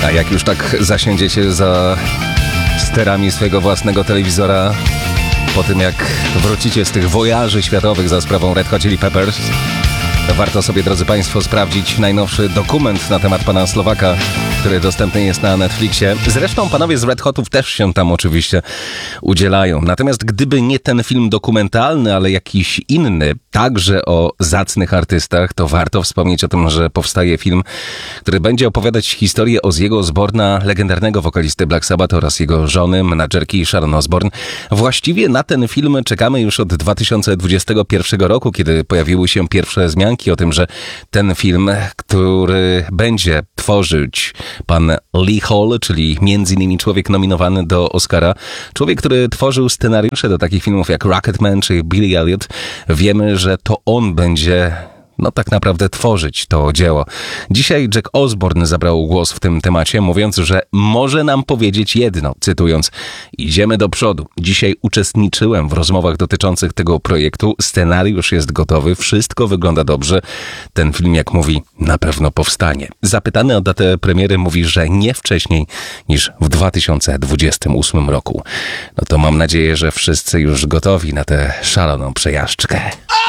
A jak już tak zasiądziecie za sterami swojego własnego telewizora, po tym jak wrócicie z tych wojaży światowych za sprawą Red Hot Chili Peppers, warto sobie, drodzy Państwo, sprawdzić najnowszy dokument na temat pana Słowaka, który dostępny jest na Netflixie. Zresztą panowie z Red Hotów też się tam oczywiście udzielają. Natomiast gdyby nie ten film dokumentalny, ale jakiś inny, także o zacnych artystach, to warto wspomnieć o tym, że powstaje film, który będzie opowiadać historię Ozzy'ego Osbourna, legendarnego wokalisty Black Sabbath oraz jego żony, menadżerki Sharon Osbourne. Właściwie na ten film czekamy już od 2021 roku, kiedy pojawiły się pierwsze wzmianki o tym, że ten film, który będzie tworzyć pan Lee Hall, czyli między innymi człowiek nominowany do Oscara, człowiek, który tworzył scenariusze do takich filmów jak Rocketman czy Billy Elliot, wiemy, że to on będzie tak naprawdę tworzyć to dzieło. Dzisiaj Jack Osbourne zabrał głos w tym temacie, mówiąc, że może nam powiedzieć jedno, cytując: idziemy do przodu. Dzisiaj uczestniczyłem w rozmowach dotyczących tego projektu, scenariusz jest gotowy, wszystko wygląda dobrze. Ten film, jak mówi, na pewno powstanie. Zapytany o datę premiery mówi, że nie wcześniej niż w 2028 roku. No to mam nadzieję, że wszyscy już gotowi na tę szaloną przejażdżkę.